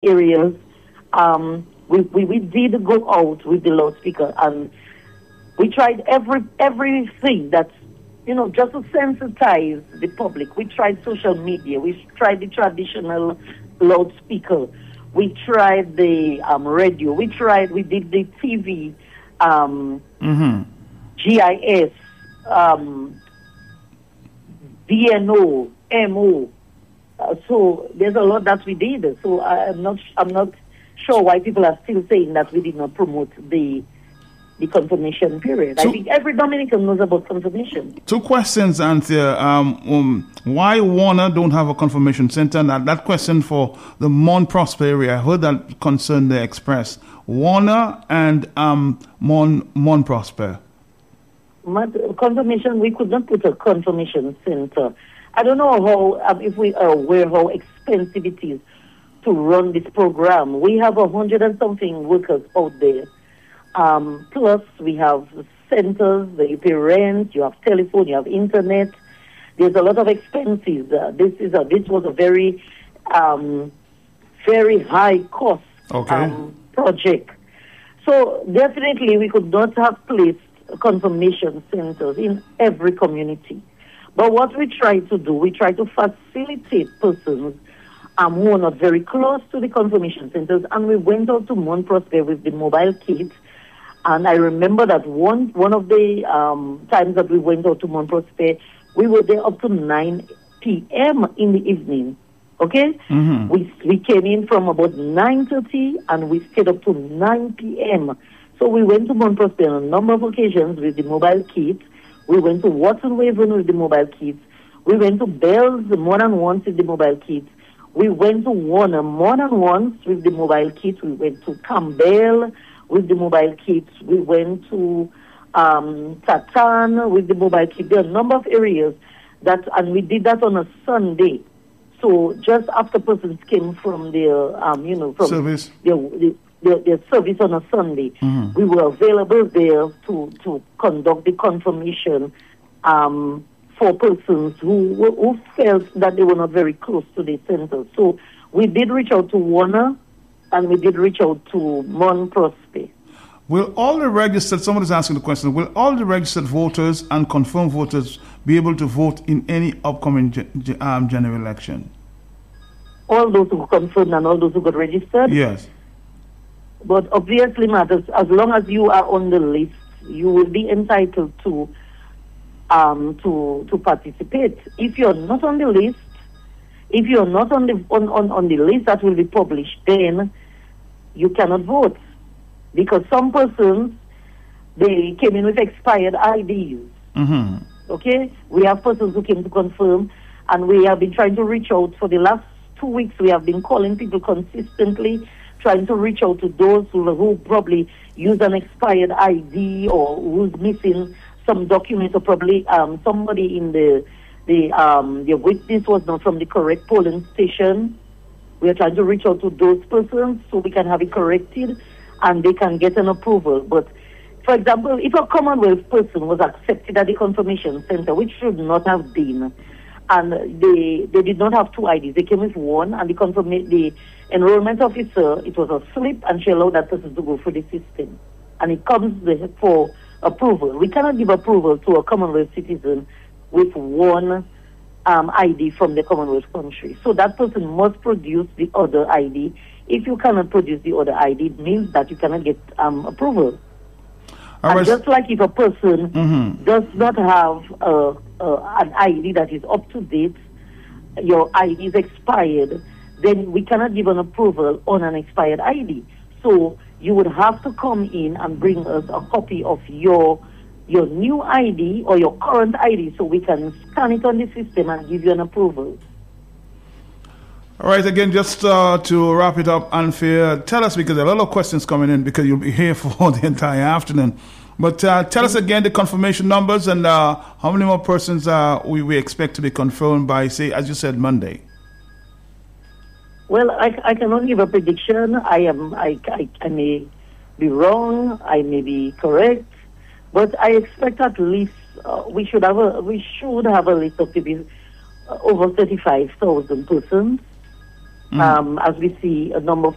areas. We did go out with the loudspeaker, and we tried everything that's, just to sensitize the public. We tried social media. We tried the traditional loudspeaker. We tried the radio. We did the TV, GIS, DNO, MO. So there's a lot that we did. So I'm not sure why people are still saying that we did not promote the confirmation period. I think every Dominican knows about confirmation. Two questions, Anthea. Why Warner don't have a confirmation center? And that question for the Mont Prosper area, I heard that concerned the Express. Warner and Mont Prosper. Confirmation, we could not put a confirmation center. I don't know how, if we are aware how expensive it is to run this program. We have 100 and something workers out there. Plus, we have centers, you pay rent, you have telephone, you have internet. There's a lot of expenses. This was a very, very high cost project. So definitely, we could not have placed confirmation centers in every community. But what we try to do, we try to facilitate persons who are not very close to the confirmation centers, and we went out to Mont Prosper with the mobile kits. And I remember that one of the times that we went out to Mont Prosper, we were there up to 9 p.m. in the evening. Okay? Mm-hmm. We came in from about 9:30 and we stayed up to 9 p.m. So we went to Mont Prosper on a number of occasions with the mobile kits. We went to Watson Waven with the mobile kits. We went to Bell's more than once with the mobile kits. We went to Warner more than once with the mobile kits. We went to Campbell with the mobile kits. We went to Tatan with the mobile kit. There are a number of areas and we did that on a Sunday. So just after persons came from their, from service. Their service on a Sunday, we were available there to conduct the confirmation for persons who felt that they were not very close to the center. So we did reach out to Warner, and we did reach out to Mont Prosper. Will all the registered, somebody's asking the question, will all the registered voters and confirmed voters be able to vote in any upcoming general election? All those who confirmed and all those who got registered? Yes. But obviously matters, as long as you are on the list, you will be entitled to participate. If you're not on the list, if you're not on the list that will be published, then you cannot vote. Because some persons, they came in with expired IDs. Mm-hmm. Okay? We have persons who came to confirm, and we have been trying to reach out for the last 2 weeks. We have been calling people consistently, trying to reach out to those who probably use an expired ID or who's missing some document, or probably somebody in the witness was not from the correct polling station. We are trying to reach out to those persons so we can have it corrected and they can get an approval. But, for example, if a Commonwealth person was accepted at the confirmation center, which should not have been, and they did not have two IDs, they came with one, and the enrollment officer, it was a slip, and she allowed that person to go through the system. And it comes for approval. We cannot give approval to a Commonwealth citizen with one ID from the Commonwealth country. So that person must produce the other ID. If you cannot produce the other ID, it means that you cannot get approval. And just like if a person does not have an ID that is up to date, your ID is expired, then we cannot give an approval on an expired ID. So you would have to come in and bring us a copy of your new ID or your current ID so we can scan it on the system and give you an approval. All right, again, just to wrap it up, Anthea, tell us, because there are a lot of questions coming in because you'll be here for the entire afternoon. But tell us again the confirmation numbers and how many more persons we expect to be confirmed by, say, as you said, Monday. Well, I cannot give a prediction. I may be wrong. I may be correct, but I expect at least we should have a list of people over 35,000 persons. As we see a number of